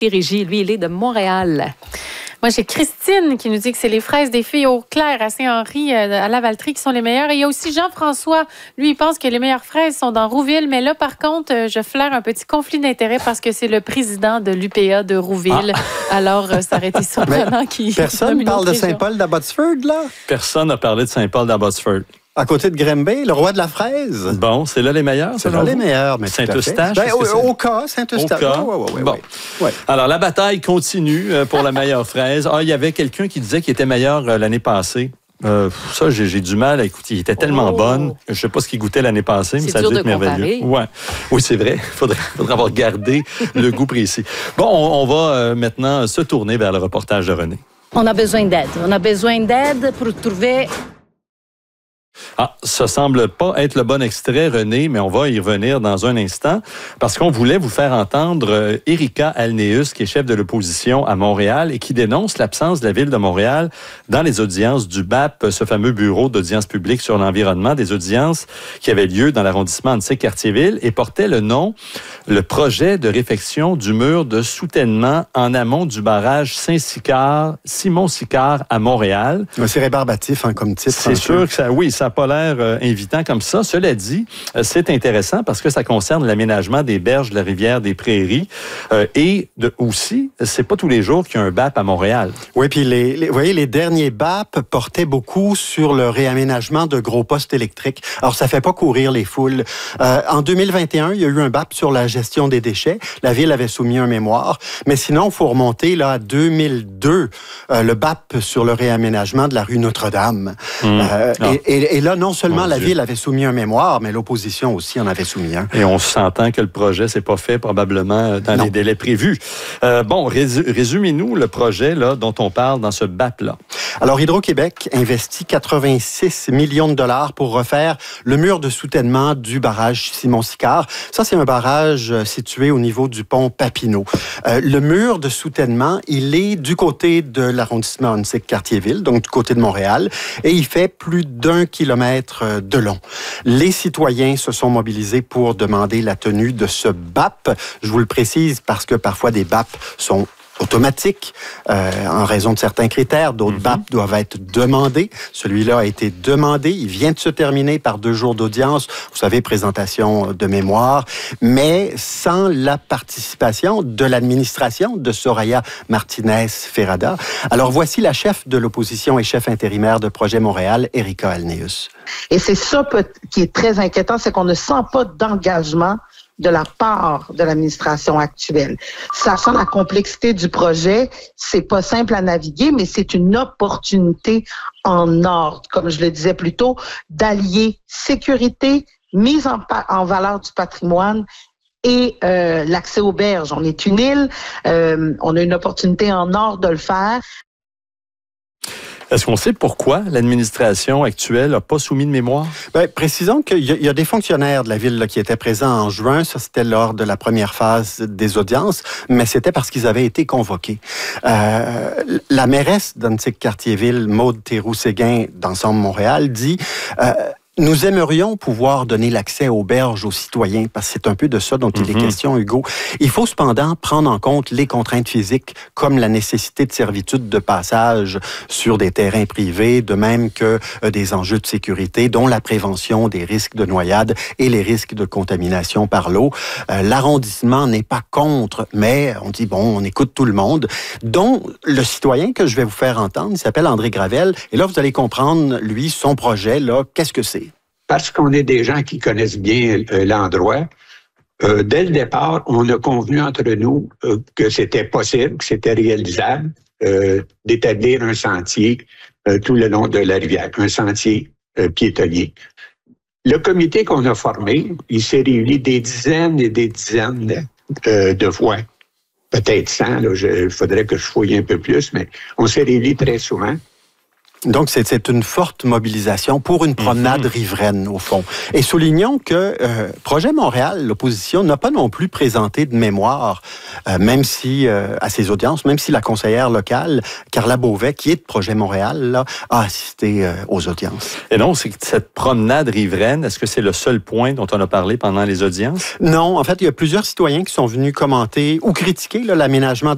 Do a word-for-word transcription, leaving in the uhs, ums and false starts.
Régie, lui, il est de Montréal. Moi, j'ai Christine qui nous dit que c'est les fraises des filles au clair à Saint-Henri, à Lavaltrie, qui sont les meilleures. Et il y a aussi Jean-François. Lui, il pense que les meilleures fraises sont dans Rouville. Mais là, par contre, je flaire un petit conflit d'intérêt parce que c'est le président de l'U P A de Rouville. Ah. Alors, ça aurait été surprenant qu'il... Personne ne parle de Saint-Paul d'Abbotsford, là? Personne n'a parlé de Saint-Paul d'Abbotsford. À côté de Granby, le roi de la fraise. Bon, c'est là les meilleurs, c'est là les meilleurs, mais Saint-Eustache. Ben, au, au cas, Saint-Eustache. Au cas. Ouais, ouais, ouais, bon. Ouais. Ouais. Alors, la bataille continue pour la meilleure fraise. Ah, il y avait quelqu'un qui disait qu'il était meilleur l'année passée. Euh, ça, j'ai, j'ai du mal à écouter. Il était tellement oh. bonne. Je ne sais pas ce qu'il goûtait l'année passée, mais c'est ça a dû être merveilleux. Ouais. Oui, c'est vrai. Il faudrait, faudrait avoir gardé le goût précis. Bon, on, on va euh, maintenant se tourner vers le reportage de René. On a besoin d'aide. On a besoin d'aide pour trouver... Ah, ça semble pas être le bon extrait, René, mais on va y revenir dans un instant parce qu'on voulait vous faire entendre euh, Erika Alnéus, qui est chef de l'opposition à Montréal et qui dénonce l'absence de la Ville de Montréal dans les audiences du B A P, ce fameux bureau d'audience publique sur l'environnement, des audiences qui avaient lieu dans l'arrondissement Antique-Cartierville et portaient le nom, le projet de réfection du mur de soutènement en amont du barrage Saint-Sicard, Simon-Sicard à Montréal. C'est rébarbatif hein, comme titre. C'est sûr que ça, oui, ça n'a pas l'air euh, invitant comme ça. Cela dit, euh, c'est intéressant parce que ça concerne l'aménagement des berges de la rivière des Prairies euh, et de, aussi, c'est pas tous les jours qu'il y a un B A P à Montréal. Oui, puis les, les, vous voyez, les derniers B A P portaient beaucoup sur le réaménagement de gros postes électriques. Alors, ça fait pas courir les foules. Euh, en deux mille vingt et un, il y a eu un B A P sur la gestion des déchets. La Ville avait soumis un mémoire. Mais sinon, il faut remonter là, à deux mille deux, euh, le B A P sur le réaménagement de la rue Notre-Dame. Mmh. Euh, et, et, et là, non seulement Mon la Dieu. Ville avait soumis un mémoire, mais l'opposition aussi en avait soumis un. Et on s'entend que le projet s'est pas fait probablement dans non. les délais prévus. Euh, bon, résu- résumez-nous le projet là, dont on parle dans ce B A P-là. Alors, Hydro-Québec investit quatre-vingt-six millions de dollars pour refaire le mur de soutènement du barrage Simon-Sicard. Ça, c'est un barrage situé au niveau du pont Papineau. Euh, le mur de soutènement, il est du côté de l'arrondissement Antique-Cartierville, donc du côté de Montréal, et il fait plus d'un kilomètre de long. Les citoyens se sont mobilisés pour demander la tenue de ce B A P. Je vous le précise parce que parfois des B A P sont automatiques euh, en raison de certains critères. D'autres mm-hmm. B A P doivent être demandés. Celui-là a été demandé. Il vient de se terminer par deux jours d'audience. Vous savez, présentation de mémoire, mais sans la participation de l'administration de Soraya Martinez-Ferrada. Alors, voici la chef de l'opposition et chef intérimaire de Projet Montréal, Erika Alnéus. Et c'est ça qui est très inquiétant, c'est qu'on ne sent pas d'engagement de la part de l'administration actuelle. Sachant la complexité du projet, c'est pas simple à naviguer, mais c'est une opportunité en ordre, comme je le disais plus tôt, d'allier sécurité, mise en, pa- en valeur du patrimoine et euh, l'accès aux berges. On est une île, euh, on a une opportunité en or de le faire. Est-ce qu'on sait pourquoi l'administration actuelle n'a pas soumis de mémoire? Bien, précisons qu'il y a, il y a des fonctionnaires de la Ville là, qui étaient présents en juin. Ça, c'était lors de la première phase des audiences, mais c'était parce qu'ils avaient été convoqués. Euh, la mairesse d'Antique-Cartierville, Maude Théroux-Séguin, d'Ensemble Montréal, dit... Euh, Nous aimerions pouvoir donner l'accès aux berges aux citoyens, parce que c'est un peu de ça dont mm-hmm. il est question, Hugo. Il faut cependant prendre en compte les contraintes physiques, comme la nécessité de servitude de passage sur des terrains privés, de même que euh, des enjeux de sécurité, dont la prévention des risques de noyade et les risques de contamination par l'eau. Euh, l'arrondissement n'est pas contre, mais on dit, bon, on écoute tout le monde, dont le citoyen que je vais vous faire entendre, il s'appelle André Gravel, et là, vous allez comprendre, lui, son projet, là, qu'est-ce que c'est? Parce qu'on est des gens qui connaissent bien euh, l'endroit, euh, dès le départ, on a convenu entre nous euh, que c'était possible, que c'était réalisable euh, d'établir un sentier euh, tout le long de la rivière, un sentier euh, piétonnier. Le comité qu'on a formé, il s'est réuni des dizaines et des dizaines euh, de fois, peut-être cent, il faudrait que je fouille un peu plus, mais on s'est réunis très souvent. Donc, c'est, c'est une forte mobilisation pour une promenade mm-hmm. riveraine, au fond. Et soulignons que euh, Projet Montréal, l'opposition, n'a pas non plus présenté de mémoire, euh, même si, euh, à ses audiences, même si la conseillère locale, Carla Beauvais, qui est de Projet Montréal, là, a assisté euh, aux audiences. Et non, c'est que cette promenade riveraine, est-ce que c'est le seul point dont on a parlé pendant les audiences? Non, en fait, il y a plusieurs citoyens qui sont venus commenter ou critiquer là, l'aménagement